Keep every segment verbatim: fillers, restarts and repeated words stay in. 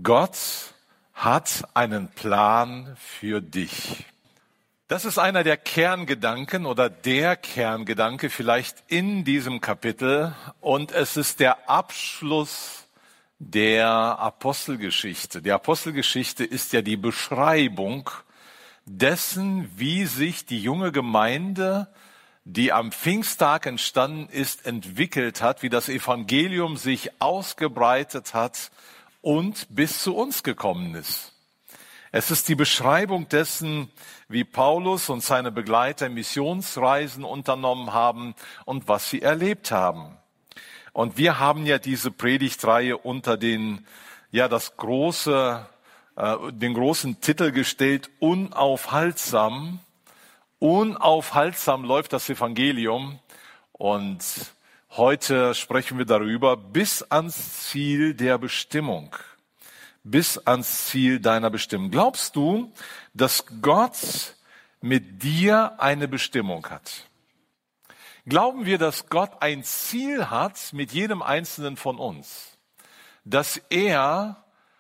Gott hat einen Plan für dich. Das ist einer der Kerngedanken oder der Kerngedanke vielleicht in diesem Kapitel und es ist der Abschluss der Apostelgeschichte. Die Apostelgeschichte ist ja die Beschreibung dessen, wie sich die junge Gemeinde, die am Pfingsttag entstanden ist, entwickelt hat, wie das Evangelium sich ausgebreitet hat und bis zu uns gekommen ist. Es ist die Beschreibung dessen, wie Paulus und seine Begleiter Missionsreisen unternommen haben und was sie erlebt haben. Und wir haben ja diese Predigtreihe unter den, ja, das große, äh, den großen Titel gestellt, unaufhaltsam. Unaufhaltsam läuft das Evangelium. Und heute sprechen wir darüber, bis ans Ziel der Bestimmung. Bis ans Ziel deiner Bestimmung. Glaubst du, dass Gott mit dir eine Bestimmung hat? Glauben wir, dass Gott ein Ziel hat mit jedem Einzelnen von uns? Dass er,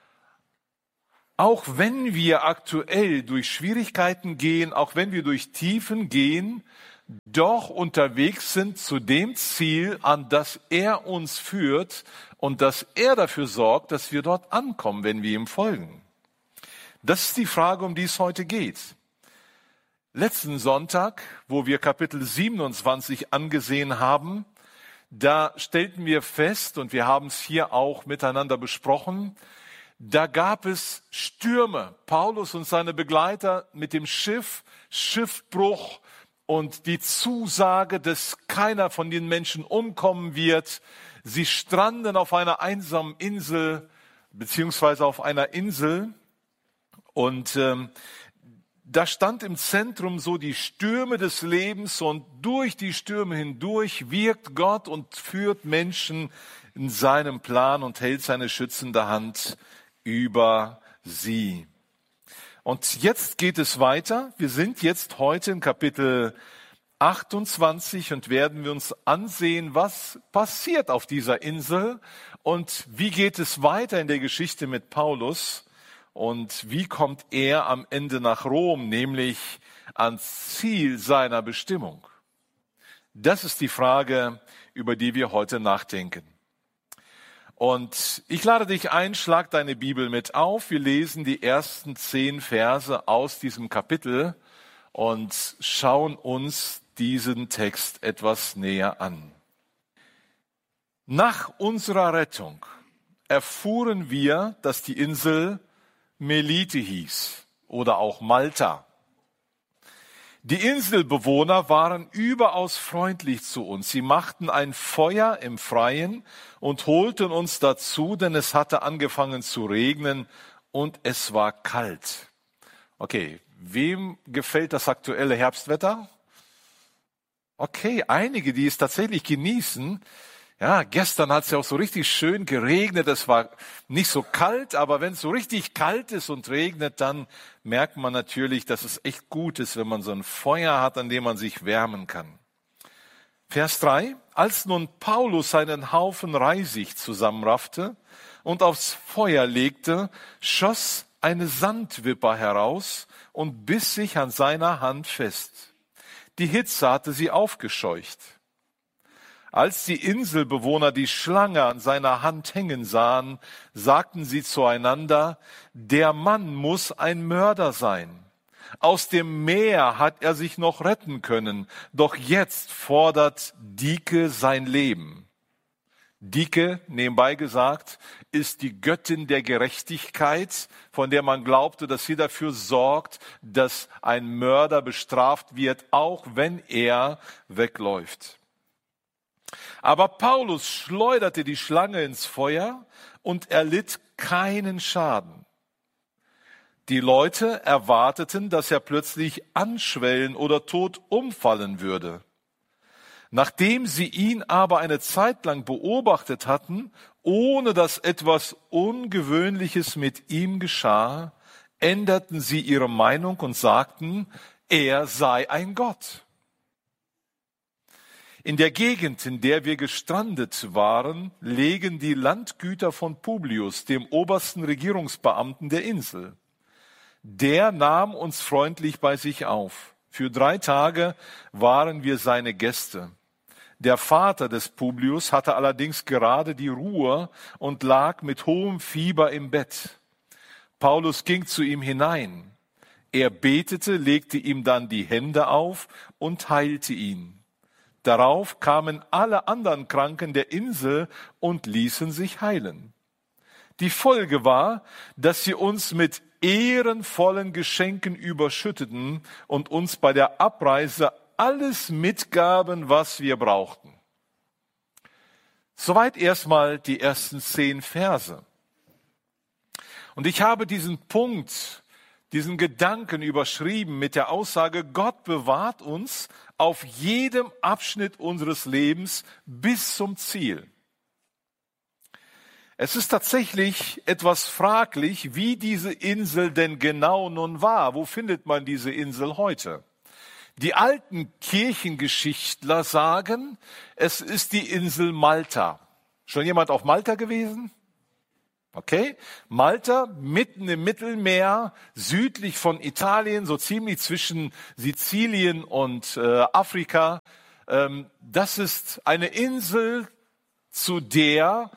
auch wenn wir aktuell durch Schwierigkeiten gehen, auch wenn wir durch Tiefen gehen, doch unterwegs sind zu dem Ziel, an das er uns führt und dass er dafür sorgt, dass wir dort ankommen, wenn wir ihm folgen. Das ist die Frage, um die es heute geht. Letzten Sonntag, wo wir Kapitel siebenundzwanzig angesehen haben, da stellten wir fest, und wir haben es hier auch miteinander besprochen, da gab es Stürme. Paulus und seine Begleiter mit dem Schiff, Schiffbruch und die Zusage, dass keiner von den Menschen umkommen wird. Sie stranden auf einer einsamen Insel, beziehungsweise auf einer Insel. Und ähm, da stand im Zentrum so die Stürme des Lebens und durch die Stürme hindurch wirkt Gott und führt Menschen in seinem Plan und hält seine schützende Hand über sie. Und jetzt geht es weiter. Wir sind jetzt heute in Kapitel achtundzwanzig und werden wir uns ansehen, was passiert auf dieser Insel und wie geht es weiter in der Geschichte mit Paulus und wie kommt er am Ende nach Rom, nämlich ans Ziel seiner Bestimmung. Das ist die Frage, über die wir heute nachdenken. Und ich lade dich ein, schlag deine Bibel mit auf. Wir lesen die ersten zehn Verse aus diesem Kapitel und schauen uns diesen Text etwas näher an. Nach unserer Rettung erfuhren wir, dass die Insel Melite hieß oder auch Malta. Die Inselbewohner waren überaus freundlich zu uns. Sie machten ein Feuer im Freien und holten uns dazu, denn es hatte angefangen zu regnen und es war kalt. Okay, wem gefällt das aktuelle Herbstwetter? Okay, einige, die es tatsächlich genießen. Ja, gestern hat es ja auch so richtig schön geregnet. Es war nicht so kalt, aber wenn es so richtig kalt ist und regnet, dann merkt man natürlich, dass es echt gut ist, wenn man so ein Feuer hat, an dem man sich wärmen kann. Vers drei. Als nun Paulus seinen Haufen Reisig zusammenraffte und aufs Feuer legte, schoss eine Sandwipper heraus und biss sich an seiner Hand fest. Die Hitze hatte sie aufgescheucht. Als die Inselbewohner die Schlange an seiner Hand hängen sahen, sagten sie zueinander, der Mann muss ein Mörder sein. Aus dem Meer hat er sich noch retten können, doch jetzt fordert Dike sein Leben. Dike, nebenbei gesagt, ist die Göttin der Gerechtigkeit, von der man glaubte, dass sie dafür sorgt, dass ein Mörder bestraft wird, auch wenn er wegläuft. Aber Paulus schleuderte die Schlange ins Feuer und erlitt keinen Schaden. Die Leute erwarteten, dass er plötzlich anschwellen oder tot umfallen würde. Nachdem sie ihn aber eine Zeit lang beobachtet hatten, ohne dass etwas Ungewöhnliches mit ihm geschah, änderten sie ihre Meinung und sagten, er sei ein Gott. In der Gegend, in der wir gestrandet waren, legen die Landgüter von Publius, dem obersten Regierungsbeamten der Insel. Der nahm uns freundlich bei sich auf. Für drei Tage waren wir seine Gäste. Der Vater des Publius hatte allerdings gerade die Ruhe und lag mit hohem Fieber im Bett. Paulus ging zu ihm hinein. Er betete, legte ihm dann die Hände auf und heilte ihn. Darauf kamen alle anderen Kranken der Insel und ließen sich heilen. Die Folge war, dass sie uns mit ehrenvollen Geschenken überschütteten und uns bei der Abreise alles mitgaben, was wir brauchten. Soweit erstmal die ersten zehn Verse. Und ich habe diesen Punkt, diesen Gedanken überschrieben mit der Aussage, Gott bewahrt uns auf jedem Abschnitt unseres Lebens bis zum Ziel. Es ist tatsächlich etwas fraglich, wie diese Insel denn genau nun war. Wo findet man diese Insel heute? Die alten Kirchengeschichtler sagen, es ist die Insel Malta. Schon jemand auf Malta gewesen? Okay, Malta, mitten im Mittelmeer, südlich von Italien, so ziemlich zwischen Sizilien und äh, Afrika. Ähm, das ist eine Insel, zu der,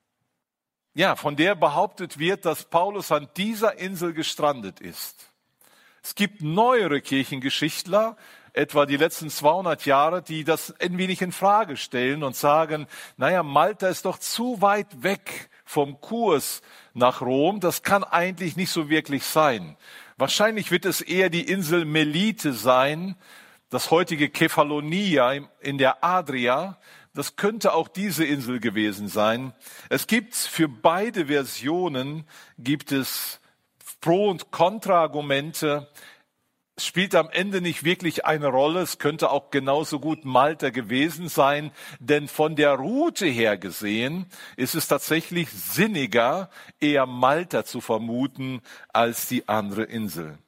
ja, von der behauptet wird, dass Paulus an dieser Insel gestrandet ist. Es gibt neuere Kirchengeschichtler, etwa die letzten zweihundert Jahre, die das ein wenig in Frage stellen und sagen, naja, Malta ist doch zu weit weg vom Kurs nach Rom. Das kann eigentlich nicht so wirklich sein. Wahrscheinlich wird es eher die Insel Melite sein, das heutige Kefalonia in der Adria. Das könnte auch diese Insel gewesen sein. Es gibt für beide Versionen gibt es Pro- und Kontra-Argumente. Es spielt am Ende nicht wirklich eine Rolle. Es könnte auch genauso gut Malta gewesen sein, denn von der Route her gesehen ist es tatsächlich sinniger, eher Malta zu vermuten als die andere Insel.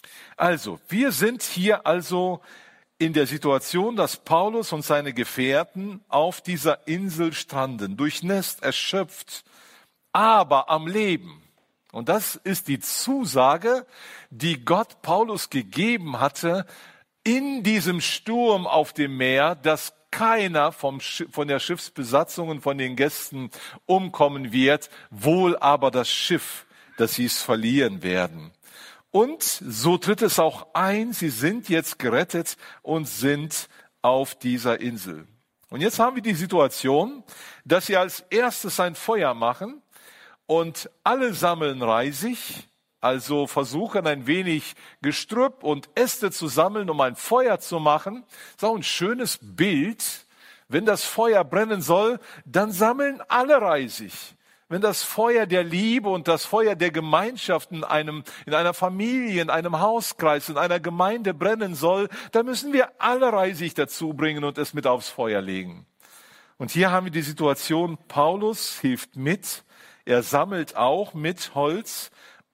Also, wir sind hier also in der Situation, dass Paulus und seine Gefährten auf dieser Insel stranden, durchnässt, erschöpft, aber am Leben. Und das ist die Zusage, die Gott Paulus gegeben hatte in diesem Sturm auf dem Meer, dass keiner vom Schiff, von der Schiffsbesatzung und von den Gästen umkommen wird, wohl aber das Schiff, dass sie es verlieren werden. Und so tritt es auch ein, sie sind jetzt gerettet und sind auf dieser Insel. Und jetzt haben wir die Situation, dass sie als erstes ein Feuer machen, und alle sammeln Reisig, also versuchen ein wenig Gestrüpp und Äste zu sammeln, um ein Feuer zu machen. Das ist auch ein schönes Bild. Wenn das Feuer brennen soll, dann sammeln alle Reisig. Wenn das Feuer der Liebe und das Feuer der Gemeinschaft in einem, in einer Familie, in einem Hauskreis, in einer Gemeinde brennen soll, dann müssen wir alle Reisig dazu bringen und es mit aufs Feuer legen. Und hier haben wir die Situation, Paulus hilft mit. Er sammelt auch mit Holz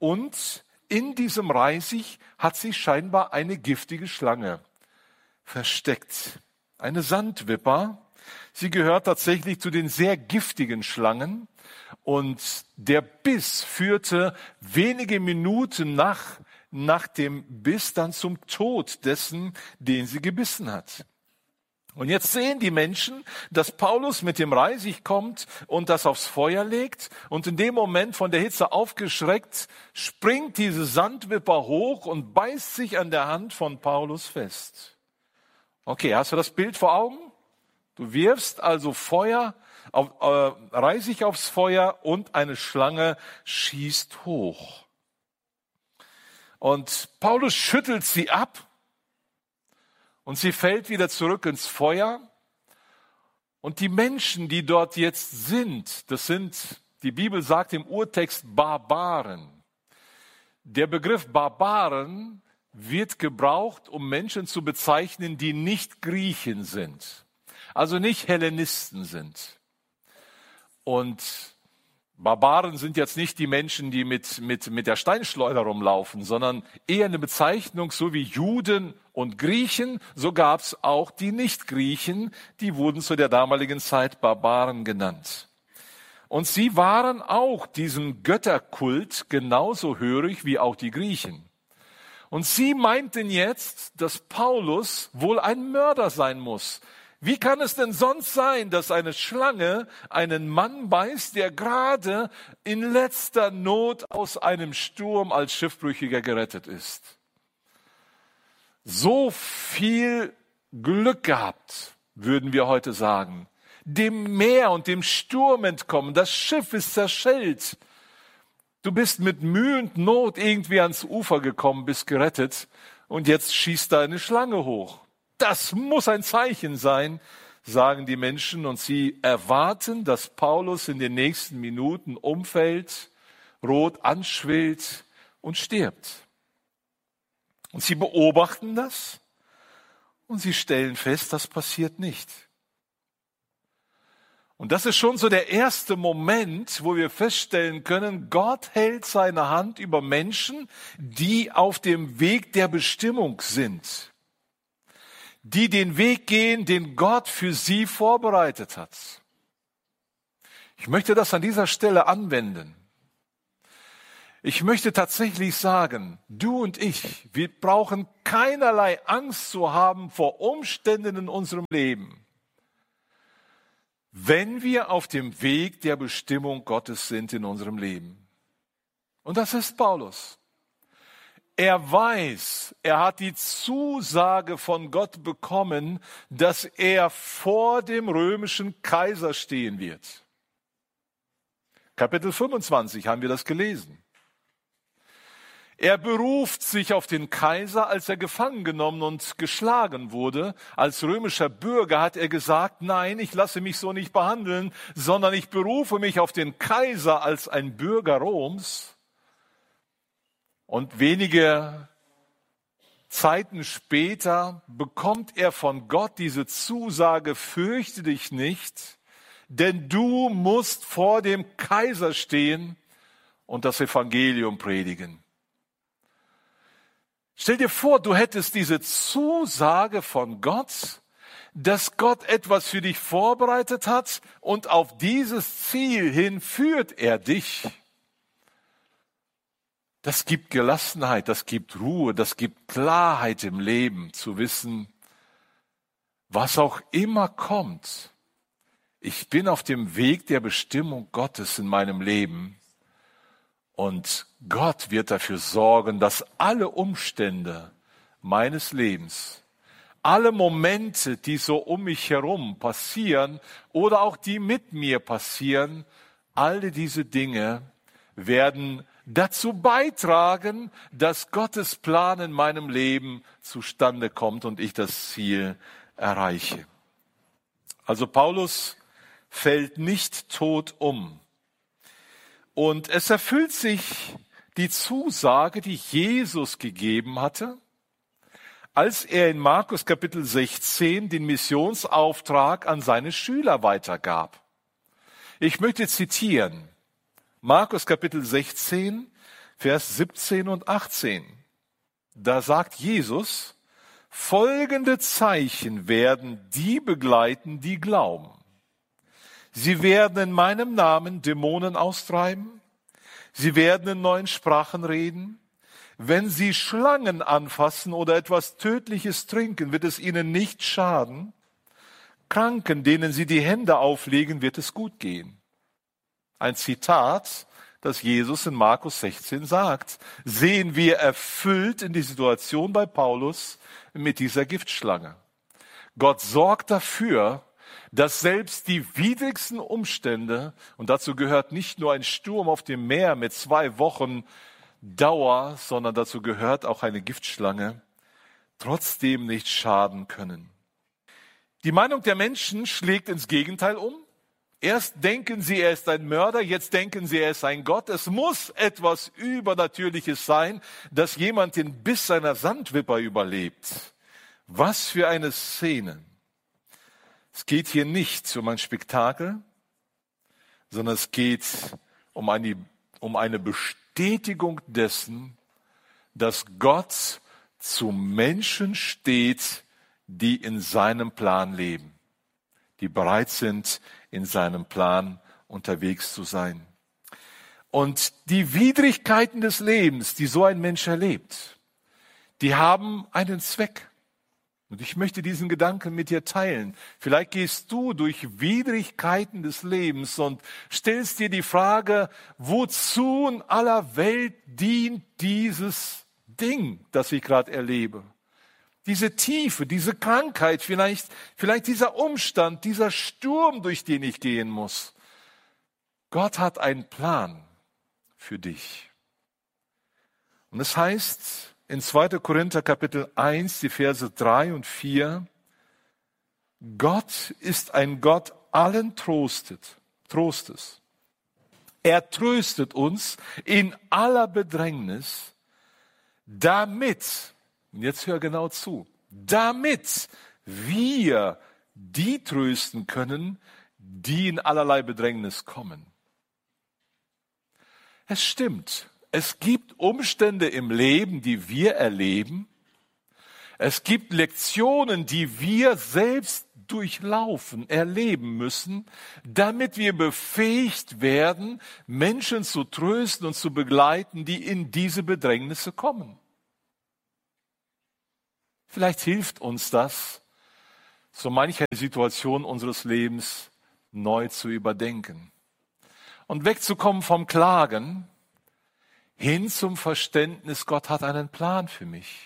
und in diesem Reisig hat sich scheinbar eine giftige Schlange versteckt. Eine Sandwipper. Sie gehört tatsächlich zu den sehr giftigen Schlangen und der Biss führte wenige Minuten nach, nach dem Biss dann zum Tod dessen, den sie gebissen hat. Und jetzt sehen die Menschen, dass Paulus mit dem Reisig kommt und das aufs Feuer legt. Und in dem Moment, von der Hitze aufgeschreckt, springt diese Sandwipper hoch und beißt sich an der Hand von Paulus fest. Okay, hast du das Bild vor Augen? Du wirfst also Feuer, auf, äh, Reisig aufs Feuer und eine Schlange schießt hoch. Und Paulus schüttelt sie ab. Und sie fällt wieder zurück ins Feuer. Und die Menschen, die dort jetzt sind, das sind, die Bibel sagt im Urtext Barbaren. Der Begriff Barbaren wird gebraucht, um Menschen zu bezeichnen, die nicht Griechen sind. Also nicht Hellenisten sind. Und Barbaren sind jetzt nicht die Menschen, die mit, mit, mit der Steinschleuder rumlaufen, sondern eher eine Bezeichnung, so wie Juden und Griechen, so gab es auch die Nicht-Griechen, die wurden zu der damaligen Zeit Barbaren genannt. Und sie waren auch diesem Götterkult genauso hörig wie auch die Griechen. Und sie meinten jetzt, dass Paulus wohl ein Mörder sein muss. Wie kann es denn sonst sein, dass eine Schlange einen Mann beißt, der gerade in letzter Not aus einem Sturm als Schiffbrüchiger gerettet ist? So viel Glück gehabt, würden wir heute sagen. Dem Meer und dem Sturm entkommen. Das Schiff ist zerschellt. Du bist mit Mühe und Not irgendwie ans Ufer gekommen, bist gerettet und jetzt schießt da eine Schlange hoch. Das muss ein Zeichen sein, sagen die Menschen, und sie erwarten, dass Paulus in den nächsten Minuten umfällt, rot anschwillt und stirbt. Und sie beobachten das und sie stellen fest, das passiert nicht. Und das ist schon so der erste Moment, wo wir feststellen können, Gott hält seine Hand über Menschen, die auf dem Weg der Bestimmung sind, die den Weg gehen, den Gott für sie vorbereitet hat. Ich möchte das an dieser Stelle anwenden. Ich möchte tatsächlich sagen, du und ich, wir brauchen keinerlei Angst zu haben vor Umständen in unserem Leben, wenn wir auf dem Weg der Bestimmung Gottes sind in unserem Leben. Und das ist Paulus. Er weiß, er hat die Zusage von Gott bekommen, dass er vor dem römischen Kaiser stehen wird. Kapitel fünfundzwanzig haben wir das gelesen. Er beruft sich auf den Kaiser, als er gefangen genommen und geschlagen wurde. Als römischer Bürger hat er gesagt, nein, ich lasse mich so nicht behandeln, sondern ich berufe mich auf den Kaiser als ein Bürger Roms. Und wenige Zeiten später bekommt er von Gott diese Zusage, fürchte dich nicht, denn du musst vor dem Kaiser stehen und das Evangelium predigen. Stell dir vor, du hättest diese Zusage von Gott, dass Gott etwas für dich vorbereitet hat und auf dieses Ziel hin führt er dich. Das gibt Gelassenheit, das gibt Ruhe, das gibt Klarheit im Leben, zu wissen, was auch immer kommt. Ich bin auf dem Weg der Bestimmung Gottes in meinem Leben und Gott wird dafür sorgen, dass alle Umstände meines Lebens, alle Momente, die so um mich herum passieren oder auch die mit mir passieren, alle diese Dinge werden dazu beitragen, dass Gottes Plan in meinem Leben zustande kommt und ich das Ziel erreiche. Also Paulus fällt nicht tot um. Und es erfüllt sich die Zusage, die Jesus gegeben hatte, als er in Markus Kapitel sechzehn den Missionsauftrag an seine Schüler weitergab. Ich möchte zitieren. Markus Kapitel sechzehn, Vers siebzehn und achtzehn. Da sagt Jesus, folgende Zeichen werden die begleiten, die glauben. Sie werden in meinem Namen Dämonen austreiben. Sie werden in neuen Sprachen reden. Wenn sie Schlangen anfassen oder etwas Tödliches trinken, wird es ihnen nicht schaden. Kranken, denen sie die Hände auflegen, wird es gut gehen. Ein Zitat, das Jesus in Markus sechzehn sagt, sehen wir erfüllt in die Situation bei Paulus mit dieser Giftschlange. Gott sorgt dafür, dass selbst die widrigsten Umstände, und dazu gehört nicht nur ein Sturm auf dem Meer mit zwei Wochen Dauer, sondern dazu gehört auch eine Giftschlange, trotzdem nicht schaden können. Die Meinung der Menschen schlägt ins Gegenteil um. Erst denken sie, er ist ein Mörder, jetzt denken sie, er ist ein Gott. Es muss etwas Übernatürliches sein, dass jemand den Biss seiner Sandwipper überlebt. Was für eine Szene. Es geht hier nicht um ein Spektakel, sondern es geht um eine, um eine Bestätigung dessen, dass Gott zu Menschen steht, die in seinem Plan leben, die bereit sind, in seinem Plan unterwegs zu sein. Und die Widrigkeiten des Lebens, die so ein Mensch erlebt, die haben einen Zweck. Und ich möchte diesen Gedanken mit dir teilen. Vielleicht gehst du durch Widrigkeiten des Lebens und stellst dir die Frage, wozu in aller Welt dient dieses Ding, das ich gerade erlebe? Diese Tiefe, diese Krankheit, vielleicht, vielleicht dieser Umstand, dieser Sturm, durch den ich gehen muss. Gott hat einen Plan für dich. Und es heißt in zweiter Korinther Kapitel eins, die Verse drei und vier, Gott ist ein Gott allen Trostet, Trostes. Er tröstet uns in aller Bedrängnis, damit, und jetzt hör genau zu, damit wir die trösten können, die in allerlei Bedrängnis kommen. Es stimmt, es gibt Umstände im Leben, die wir erleben. Es gibt Lektionen, die wir selbst durchlaufen, erleben müssen, damit wir befähigt werden, Menschen zu trösten und zu begleiten, die in diese Bedrängnisse kommen. Vielleicht hilft uns das, so manche Situation unseres Lebens neu zu überdenken und wegzukommen vom Klagen hin zum Verständnis, Gott hat einen Plan für mich.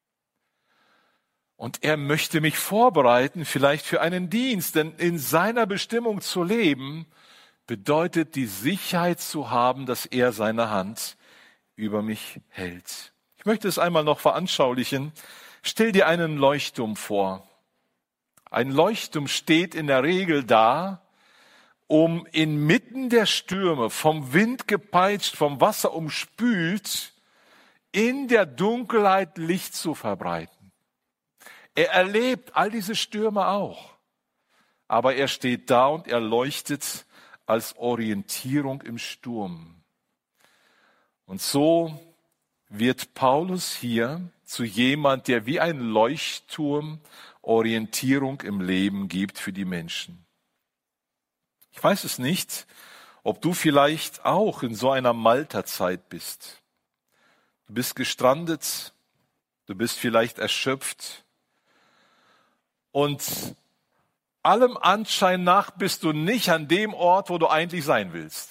Und er möchte mich vorbereiten, vielleicht für einen Dienst, denn in seiner Bestimmung zu leben, bedeutet die Sicherheit zu haben, dass er seine Hand über mich hält. Ich möchte es einmal noch veranschaulichen. Stell dir einen Leuchtturm vor. Ein Leuchtturm steht in der Regel da, um inmitten der Stürme, vom Wind gepeitscht, vom Wasser umspült, in der Dunkelheit Licht zu verbreiten. Er erlebt all diese Stürme auch, aber er steht da und er leuchtet als Orientierung im Sturm. Und so wird Paulus hier zu jemand, der wie ein Leuchtturm Orientierung im Leben gibt für die Menschen. Ich weiß es nicht, ob du vielleicht auch in so einer Malterzeit bist. Du bist gestrandet, du bist vielleicht erschöpft und allem Anschein nach bist du nicht an dem Ort, wo du eigentlich sein willst.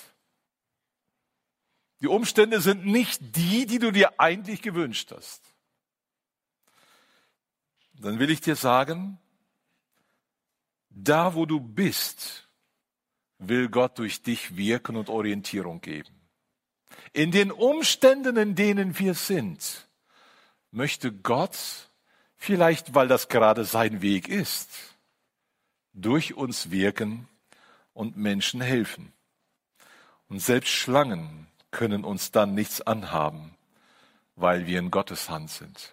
Die Umstände sind nicht die, die du dir eigentlich gewünscht hast. Dann will ich dir sagen, da wo du bist, will Gott durch dich wirken und Orientierung geben. In den Umständen, in denen wir sind, möchte Gott, vielleicht weil das gerade sein Weg ist, durch uns wirken und Menschen helfen. Und selbst Schlangen können uns dann nichts anhaben, weil wir in Gottes Hand sind.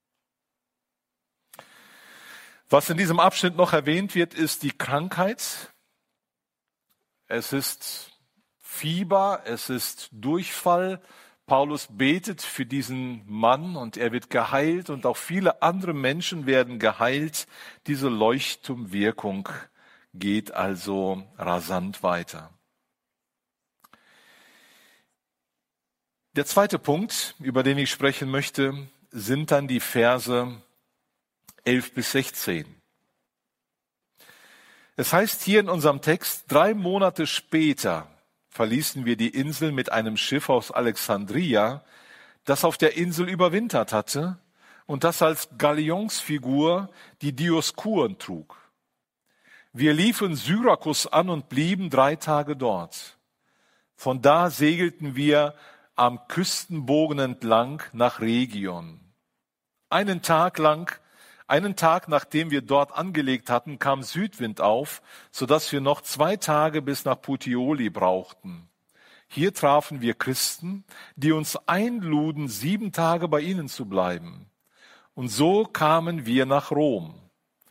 Was in diesem Abschnitt noch erwähnt wird, ist die Krankheit. Es ist Fieber, es ist Durchfall. Paulus betet für diesen Mann und er wird geheilt und auch viele andere Menschen werden geheilt. Diese Leuchtturmwirkung geht also rasant weiter. Der zweite Punkt, über den ich sprechen möchte, sind dann die Verse elf bis sechzehn. Es heißt hier in unserem Text, drei Monate später verließen wir die Insel mit einem Schiff aus Alexandria, das auf der Insel überwintert hatte und das als Galionsfigur die Dioskuren trug. Wir liefen Syrakus an und blieben drei Tage dort. Von da segelten wir am Küstenbogen entlang nach Rhegion. Einen Tag lang Einen Tag, nachdem wir dort angelegt hatten, kam Südwind auf, sodass wir noch zwei Tage bis nach Puteoli brauchten. Hier trafen wir Christen, die uns einluden, sieben Tage bei ihnen zu bleiben. Und so kamen wir nach Rom.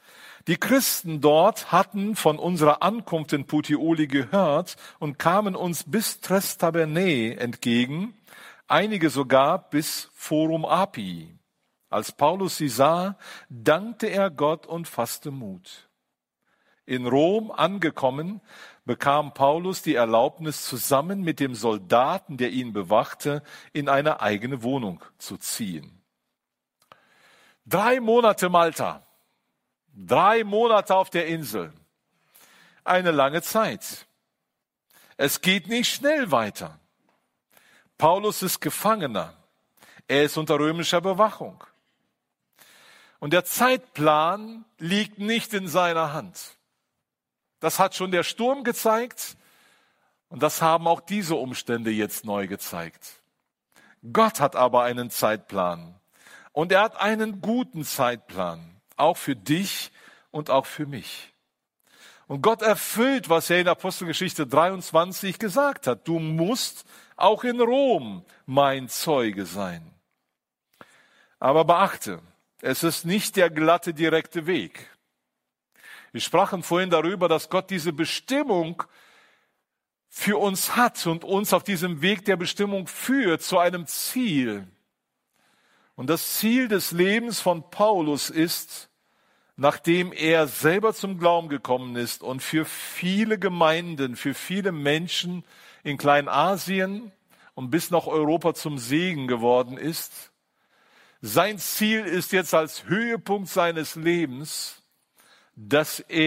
Die Christen dort hatten von unserer Ankunft in Puteoli gehört und kamen uns bis Tres Tabernae entgegen, einige sogar bis Forum Apii. Als Paulus sie sah, dankte er Gott und fasste Mut. In Rom angekommen, bekam Paulus die Erlaubnis, zusammen mit dem Soldaten, der ihn bewachte, in eine eigene Wohnung zu ziehen. Drei Monate Malta, drei Monate auf der Insel, eine lange Zeit. Es geht nicht schnell weiter. Paulus ist Gefangener, er ist unter römischer Bewachung. Und der Zeitplan liegt nicht in seiner Hand. Das hat schon der Sturm gezeigt und das haben auch diese Umstände jetzt neu gezeigt. Gott hat aber einen Zeitplan und er hat einen guten Zeitplan, auch für dich und auch für mich. Und Gott erfüllt, was er in Apostelgeschichte dreiundzwanzig gesagt hat. Du musst auch in Rom mein Zeuge sein. Aber beachte, es ist nicht der glatte, direkte Weg. Wir sprachen vorhin darüber, dass Gott diese Bestimmung für uns hat und uns auf diesem Weg der Bestimmung führt zu einem Ziel. Und das Ziel des Lebens von Paulus ist, nachdem er selber zum Glauben gekommen ist und für viele Gemeinden, für viele Menschen in Kleinasien und bis nach Europa zum Segen geworden ist, sein Ziel ist jetzt als Höhepunkt seines Lebens, dass er